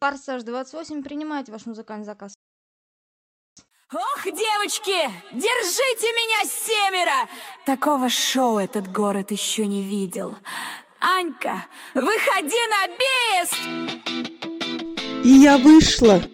Форсаж 28 принимает ваш музыкальный заказ. Ох, девочки, держите меня, семеро! Такого шоу этот город еще не видел. Анька, выходи на бис! И я вышла.